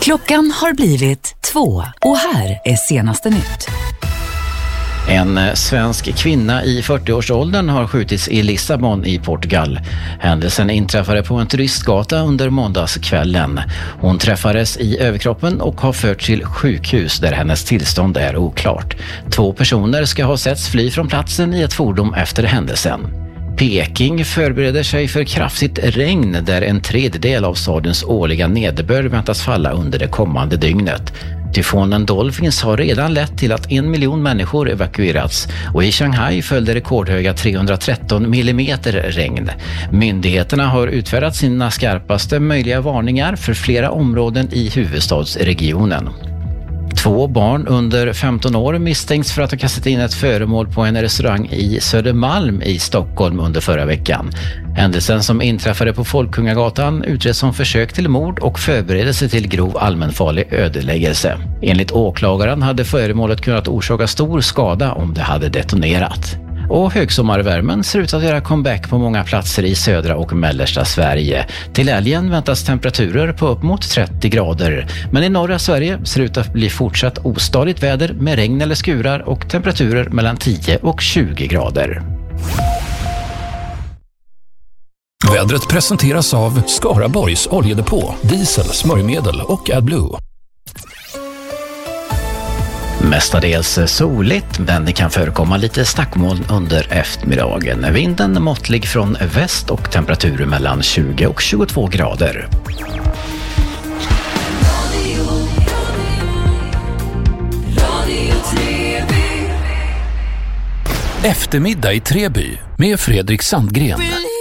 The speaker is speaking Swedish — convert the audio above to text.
Klockan har blivit 2 och här är senaste nytt. En svensk kvinna i 40-årsåldern har skjutits i Lissabon i Portugal. Händelsen inträffade på en turistgata under måndagskvällen. Hon träffades i överkroppen och har förts till sjukhus där hennes tillstånd är oklart. 2 personer ska ha setts fly från platsen i ett fordon efter händelsen. Peking förbereder sig för kraftigt regn där en tredjedel av stadens årliga nederbörd väntas falla under det kommande dygnet. Tyfonen Dolphins har redan lett till att 1 miljon människor evakuerats och i Shanghai följde rekordhöga 313 millimeter regn. Myndigheterna har utfärdat sina skarpaste möjliga varningar för flera områden i huvudstadsregionen. 2 barn under 15 år misstänks för att ha kastat in ett föremål på en restaurang i Södermalm i Stockholm under förra veckan. Händelsen som inträffade på Folkungagatan utreds som försök till mord och förberedelse till grov allmänfarlig ödeläggelse. Enligt åklagaren hade föremålet kunnat orsaka stor skada om det hade detonerat. Och högsommarvärmen ser ut att göra comeback på många platser i södra och mellersta Sverige. Till helgen väntas temperaturer på upp mot 30 grader. Men i norra Sverige ser det ut att bli fortsatt ostadigt väder med regn eller skurar och temperaturer mellan 10 och 20 grader. Vädret presenteras av Skaraborgs oljedepå, diesel, smörjmedel och AdBlue. Mestadels soligt, men det kan förekomma lite stackmoln under eftermiddagen. Vinden måttlig från väst och temperaturer mellan 20 och 22 grader. Eftermiddag i Treby med Fredrik Sandgren.